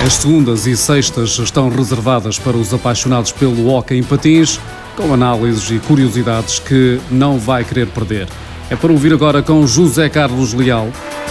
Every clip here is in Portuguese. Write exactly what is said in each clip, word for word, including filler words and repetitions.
As segundas e sextas estão reservadas para os apaixonados pelo hóquei em patins, com análises e curiosidades que não vai querer perder. É para ouvir agora com José Carlos Leal.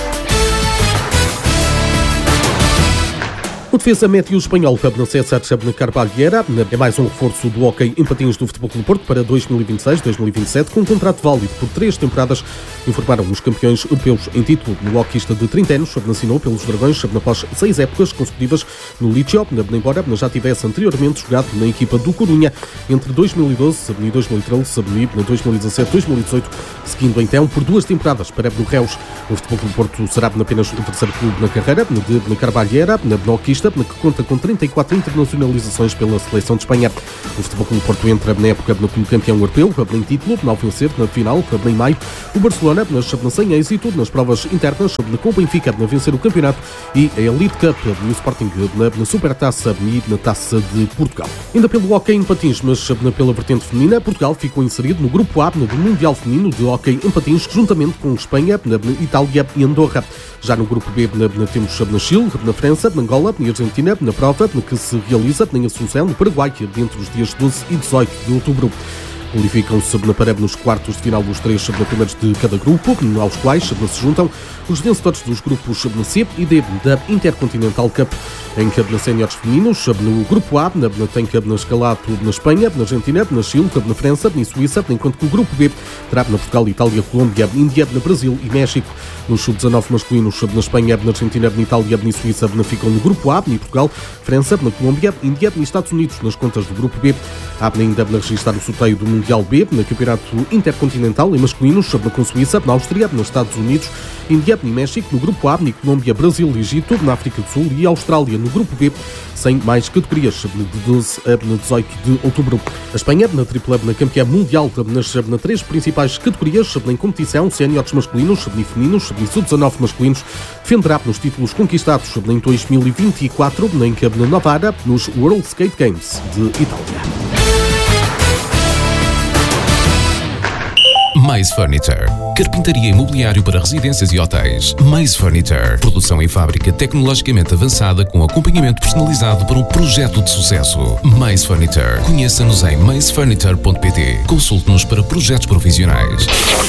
O defesa médio espanhol Pablo César Carbalheira é mais um reforço do hóquei em patins do Futebol Clube do Porto para dois mil e vinte e seis dois mil e vinte e sete, com um contrato válido por três temporadas, informaram os campeões europeus em título. O hóqueista de trinta anos assinou pelos Dragões após seis épocas consecutivas no Liceo, embora já tivesse anteriormente jogado na equipa do Corunha entre dois mil e doze e dois mil e treze e dois mil e dezassete dois mil e dezoito, seguindo então por duas temporadas para o Reus. O Futebol Clube do Porto será apenas o terceiro clube na carreira de Carbalheira, na hóqueista, que conta com trinta e quatro internacionalizações pela seleção de Espanha. O Futebol Clube do Porto entra na época como campeão europeu, em título, ao vencer na final, em maio, o Barcelona, sem êxito nas provas internas, com o Benfica a vencer o campeonato e a Elite Cup e o Sporting na Supertaça e na Taça de Portugal. Ainda pelo hóquei em patins, mas pela vertente feminina, Portugal ficou inserido no grupo A do Mundial Feminino de hóquei em patins, juntamente com Espanha, Itália e Andorra. Já no grupo B temos na Chile, na França, na Angola e Argentina, na prova que se realiza em Assunção, no Paraguai, entre os dias doze e dezoito de outubro. Qualificam-se para nos quartos de final os três primeiros de cada grupo, aos quais se juntam os vencedores dos grupos C e D da Intercontinental Cup. Em na séniores femininos, no grupo A, tem na escalado na Espanha, na Argentina, na Chile, na França e Suíça, enquanto que o grupo B terá na Portugal, Itália, Colômbia, Índia, na Brasil e México. Nos sub dezanove masculinos, na Espanha, na Argentina, na Itália e Suíça, ficam no grupo A, em Portugal, França, na Colômbia, Índia e Estados Unidos, nas contas do grupo B. Há ainda a registrar o sorteio do Mundial B, no Campeonato Intercontinental em masculinos, com Suíça, na Áustria, nos Estados Unidos, Índia e México, no grupo A, Colômbia, Brasil e Egito, na África do Sul e Austrália, no grupo B, sem mais categorias, de doze a dezoito de outubro. A Espanha, na tripla na campeã mundial, nas na três principais categorias em competição, séniores masculinos e femininos e sub dezanove masculinos, defenderá nos títulos conquistados em dois mil e vinte e quatro, em Novara, nos World Skate Games de Itália. Maze Furniture. Carpintaria e mobiliário para residências e hotéis. Maze Furniture. Produção em fábrica tecnologicamente avançada com acompanhamento personalizado para um projeto de sucesso. Maze Furniture. Conheça-nos em maze furniture ponto pt. Consulte-nos para projetos profissionais.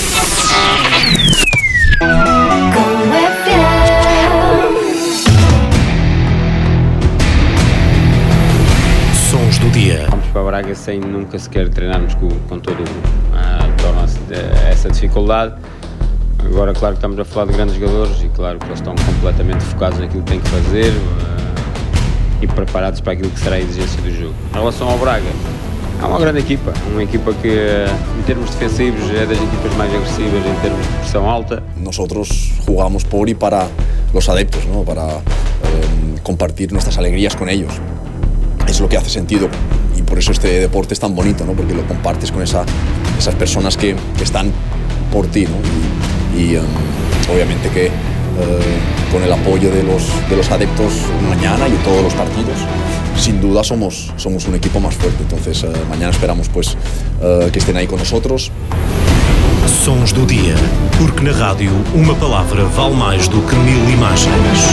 Sons do dia. Vamos para Braga sem nunca sequer treinarmos com, com todo uh, torna-se essa dificuldade. Agora, claro que estamos a falar de grandes jogadores e claro que eles estão completamente focados naquilo que têm que fazer uh, e preparados para aquilo que será a exigência do jogo. Em relação ao Braga, é uma grande equipa, uma equipa que em termos defensivos é das equipas mais agressivas em termos de pressão alta. Nosotros jugamos por y para los adeptos, ¿no? Para eh, compartir nuestras alegrías con ellos. Es lo que hace sentido y por eso este deporte es tan bonito, ¿no? Porque lo compartes con esa, esas personas que, que están por ti, ¿no? Y, y um, obviamente que uh, con el apoyo de los, de los adeptos mañana y en todos los partidos, sin duda somos, somos un equipo más fuerte. Entonces uh, mañana esperamos pues, uh, que estén ahí con nosotros. Sons do dia, porque na rádio uma palavra vale mais do que mil imagens.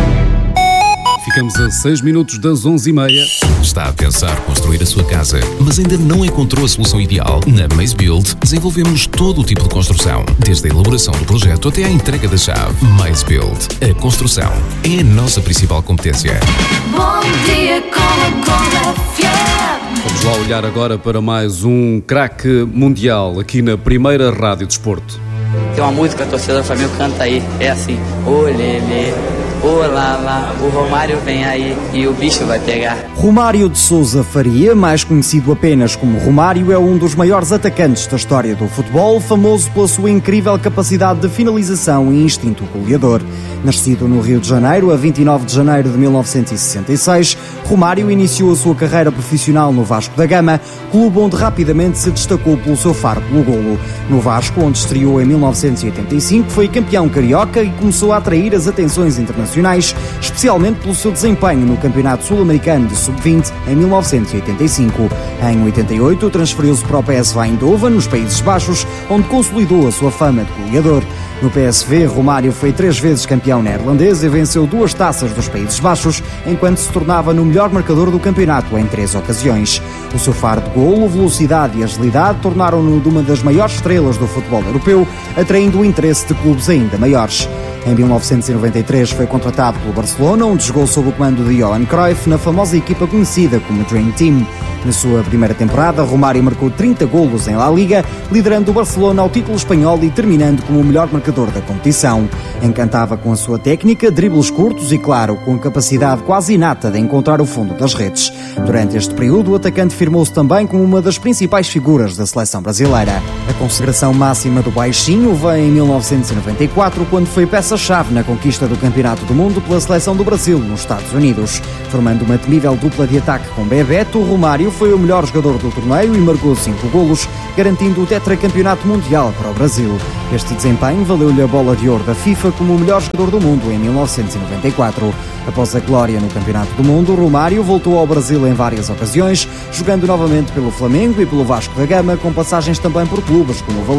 Ficamos a seis minutos das onze e meia. Está a pensar construir a sua casa, mas ainda não encontrou a solução ideal? Na Maze Build desenvolvemos todo o tipo de construção, desde a elaboração do projeto até à entrega da chave. Maze Build. A construção é a nossa principal competência. Bom dia com a F M. Vamos lá olhar agora para mais um craque mundial aqui na primeira Rádio Desporto. Tem uma música, a torcida do Flamengo canta aí, é assim: olê, olá lá, o Romário vem aí e o bicho vai pegar. Romário de Sousa Faria, mais conhecido apenas como Romário, é um dos maiores atacantes da história do futebol, famoso pela sua incrível capacidade de finalização e instinto goleador. Nascido no Rio de Janeiro, a vinte e nove de janeiro de mil novecentos e sessenta e seis, Romário iniciou a sua carreira profissional no Vasco da Gama, clube onde rapidamente se destacou pelo seu faro pelo golo. No Vasco, onde estreou em mil novecentos e oitenta e cinco, foi campeão carioca e começou a atrair as atenções internacionais, especialmente pelo seu desempenho no Campeonato Sul-Americano de sub vinte em mil novecentos e oitenta e cinco. Em oitenta e oito, transferiu-se para o P S V Eindhoven, nos Países Baixos, onde consolidou a sua fama de goleador. No P S V, Romário foi três vezes campeão neerlandês e venceu duas taças dos Países Baixos, enquanto se tornava no melhor marcador do campeonato em três ocasiões. O seu faro de golo, velocidade e agilidade tornaram-no de uma das maiores estrelas do futebol europeu, atraindo o interesse de clubes ainda maiores. Em mil novecentos e noventa e três foi contratado pelo Barcelona, onde jogou sob o comando de Johan Cruyff na famosa equipa conhecida como Dream Team. Na sua primeira temporada, Romário marcou trinta golos em La Liga, liderando o Barcelona ao título espanhol e terminando como o melhor marcador da competição. Encantava com a sua técnica, dribles curtos e, claro, com a capacidade quase inata de encontrar o fundo das redes. Durante este período, o atacante firmou-se também como uma das principais figuras da seleção brasileira. A consagração máxima do baixinho vem em mil novecentos e noventa e quatro, quando foi peça-chave na conquista do Campeonato do Mundo pela seleção do Brasil nos Estados Unidos. Formando uma temível dupla de ataque com Bebeto, Romário foi o melhor jogador do torneio e marcou cinco golos, garantindo o tetracampeonato mundial para o Brasil. Este desempenho valeu-lhe a bola de ouro da FIFA como o melhor jogador do mundo em mil novecentos e noventa e quatro. Após a glória no Campeonato do Mundo, Romário voltou ao Brasil em várias ocasiões, jogando novamente pelo Flamengo e pelo Vasco da Gama, com passagens também por clubes como o Valência